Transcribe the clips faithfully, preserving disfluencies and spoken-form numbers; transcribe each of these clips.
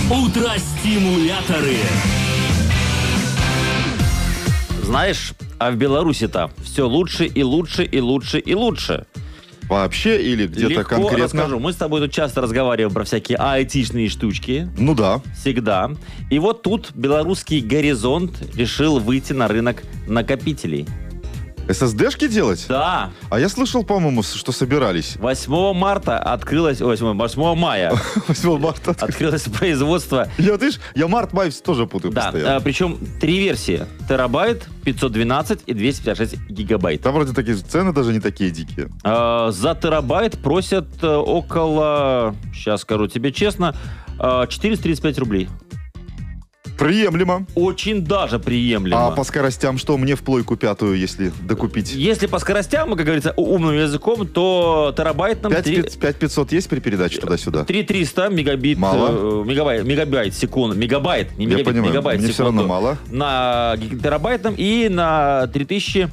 Утро-стимуляторы. Знаешь, а в Беларуси-то все лучше и лучше и лучше и лучше. Вообще или где-то Легко конкретно? расскажу. Мы с тобой тут часто разговариваем про всякие айтишные штучки. Ну да. Всегда. И вот тут белорусский «Горизонт» решил выйти на рынок накопителей. эс эс ди-шки делать? Да. А я слышал, по-моему, что собирались. восьмого марта открылось... ой, восьмого мая восьмого марта. открылось производство... Я, видишь, я март-май тоже путаю Да, постоянно. а, причем три версии. Терабайт, пятьсот двенадцать и двести пятьдесят шесть гигабайт. Там вроде такие цены даже не такие дикие. А, за терабайт просят э, около... Сейчас скажу тебе честно. э, четыреста тридцать пять рублей. Приемлемо. Очень даже приемлемо. А по скоростям что? Мне в плойку пятую, если докупить? Если по скоростям, как говорится, умным языком, то терабайт нам... пять пятьсот есть при передаче туда-сюда? три триста мегабит... Мало. э, мегабайт, мегабайт в секунду. Мегабайт, не Я мегабит, понимаю, мегабайт в мне все секунду. равно мало. На терабайтном и на три тысячи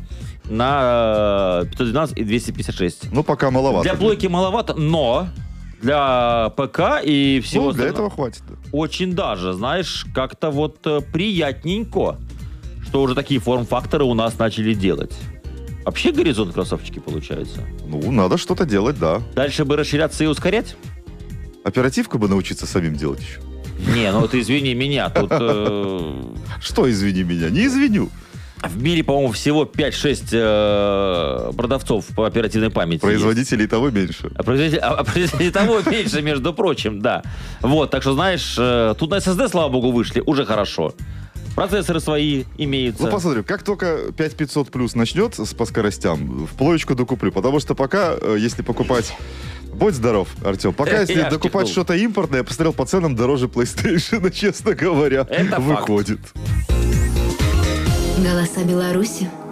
на пятьсот двенадцать и двести пятьдесят шесть. Ну, пока маловато. Для плойки маловато, но для ПК и всего Ну, для остального этого хватит. очень даже, знаешь, как-то вот э, приятненько, что уже такие форм-факторы у нас начали делать. Вообще горизонт кроссовчики получается. Ну, надо что-то делать, да. Дальше бы расширяться и ускорять? Оперативку бы научиться самим делать еще. Не, ну ты извини меня, тут э, Что, извини меня? Не извиню. в мире, по-моему, всего пять-шесть э, продавцов по оперативной памяти. Производителей того меньше. А производителей, а производителей того меньше, между прочим, да. Вот, так что, знаешь, э, тут на эс эс ди, слава богу, вышли, уже хорошо. Процессоры свои имеются. Ну, посмотрим, как только пять пятьсот плюс начнет с- по скоростям, в плоечку докуплю. Потому что пока, э, если покупать... Будь здоров, Артем. Пока, Я если ж докупать кивнул. что-то импортное, я посмотрел по ценам, дороже PlayStation, честно говоря, Это факт. выходит. Голоса Беларуси.